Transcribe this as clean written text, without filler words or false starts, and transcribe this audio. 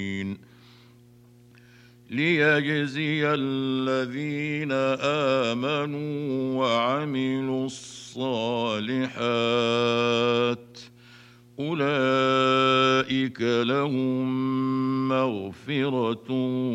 ليجزي الذين آمنوا وعملوا الصالحات أولئك لهم مغفرة